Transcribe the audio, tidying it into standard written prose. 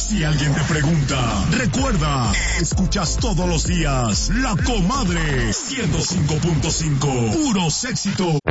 Si alguien te pregunta, recuerda, escuchas todos los días La Comadre 105.5, puros éxitos.